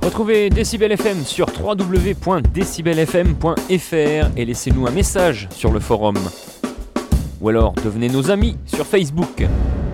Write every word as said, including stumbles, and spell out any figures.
Retrouvez Décibel F M sur w w w point décibel f m point f r et laissez-nous un message sur le forum. Ou alors devenez nos amis sur Facebook.